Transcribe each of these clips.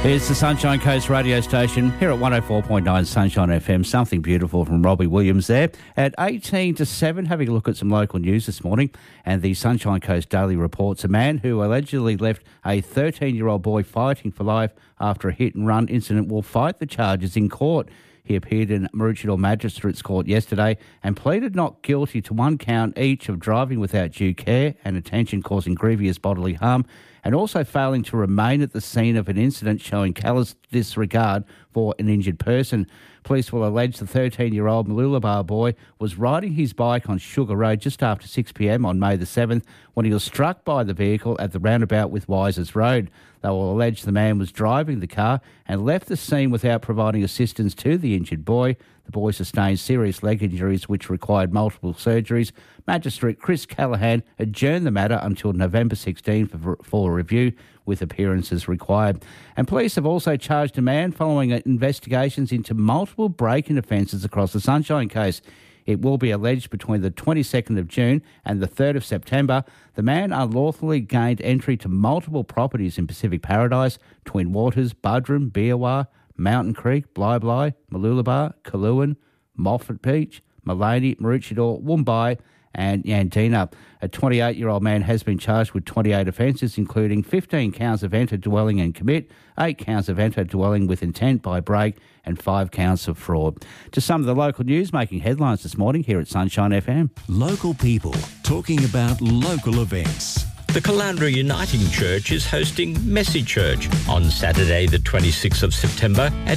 It's the Sunshine Coast radio station here at 104.9 Sunshine FM. Something beautiful from Robbie Williams there. At 18 to 7, having a look at some local news this morning. And the Sunshine Coast Daily reports a man who allegedly left a 13-year-old boy fighting for life after a hit-and-run incident will fight the charges in court. He appeared in Maroochydore Magistrates Court yesterday and pleaded not guilty to one count each of driving without due care and attention causing grievous bodily harm, and also failing to remain at the scene of an incident showing callous disregard for an injured person. Police will allege the 13-year-old Mooloolaba boy was riding his bike on Sugar Road just after 6 p.m. on May the 7th when he was struck by the vehicle at the roundabout with Wisers Road. They will allege the man was driving the car and left the scene without providing assistance to the injured boy. The boy sustained serious leg injuries which required multiple surgeries. Magistrate Chris Callaghan adjourned the matter until November 16 for review, with appearances required. And police have also charged a man following investigations into multiple break-in offences across the Sunshine Coast. It will be alleged between the 22nd of June and the 3rd of September, the man unlawfully gained entry to multiple properties in Pacific Paradise, Twin Waters, Buderim, Biawar, Mountain Creek, Bli, Mooloolaba, Kaluan, Moffat Beach, Maleny, Maroochydore, Woombye and Yandina. A 28-year-old man has been charged with 28 offences, including 15 counts of enter, dwelling and commit, 8 counts of enter, dwelling with intent by break and 5 counts of fraud. Just some of the local news making headlines this morning here at Sunshine FM. Local people talking about local events. The Caloundra Uniting Church is hosting Messy Church on Saturday the 26th of September at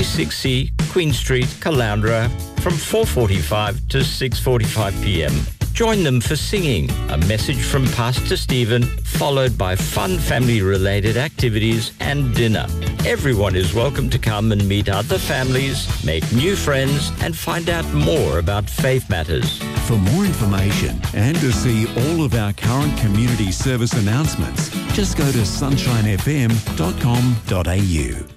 56C Queen Street, Caloundra from 4:45 to 6:45 p.m. Join them for singing, a message from Pastor Stephen, followed by fun family-related activities and dinner. Everyone is welcome to come and meet other families, make new friends and find out more about faith matters. For more information and to see all of our current community service announcements, just go to sunshinefm.com.au.